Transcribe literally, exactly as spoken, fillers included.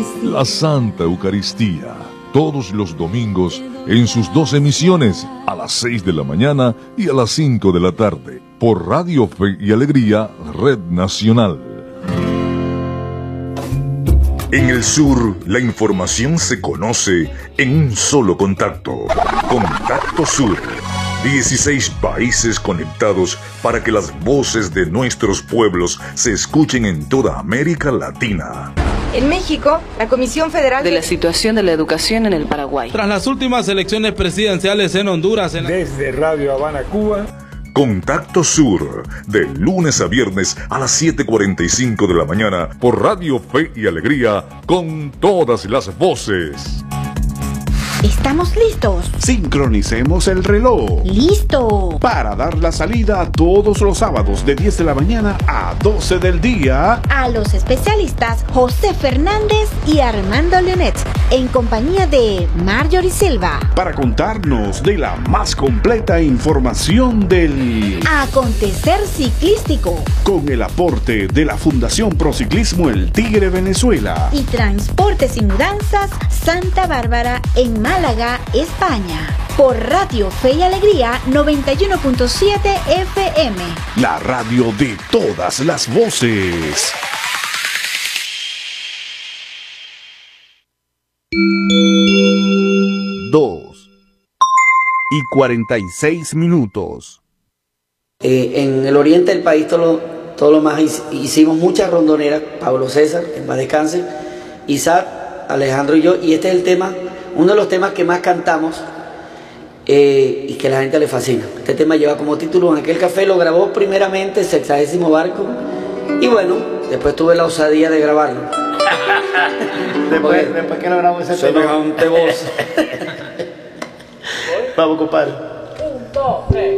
la Santa Eucaristía, todos los domingos en sus dos emisiones, a las seis de la mañana y a las cinco de la tarde, por Radio Fe y Alegría, Red Nacional. En el sur, la información se conoce en un solo contacto. Contacto Sur. dieciséis países conectados para que las voces de nuestros pueblos se escuchen en toda América Latina. En México, la Comisión Federal de la situación de la educación en el Paraguay. Tras las últimas elecciones presidenciales en Honduras. En la... Desde Radio Habana, Cuba. Contacto Sur, de lunes a viernes a las siete cuarenta y cinco de la mañana por Radio Fe y Alegría, con todas las voces. ¿Estamos listos? Sincronicemos el reloj. ¡Listo! Para dar la salida todos los sábados de diez de la mañana a doce del día. A los especialistas José Fernández y Armando Leonet, en compañía de Marjorie Silva. Para contarnos de la más completa información del acontecer ciclístico. Con el aporte de la Fundación Prociclismo El Tigre Venezuela. Y Transportes y Mudanzas Santa Bárbara en Málaga, España, por Radio Fe y Alegría noventa y uno punto siete F M. La radio de todas las voces. Dos y cuarenta y seis minutos. Eh, en el oriente del país todo lo, todo lo más hicimos muchas rondoneras. Pablo César, en paz descanse, Isaac, Alejandro y yo, y este es el tema, uno de los temas que más cantamos eh, y que a la gente le fascina. Este tema lleva como título En aquel café, lo grabó primeramente Sexagésimo Barco, y bueno, después tuve la osadía de grabarlo. después, después que no grabamos ese tema. Semejante voz. Vamos, compadre. Un, dos, tres.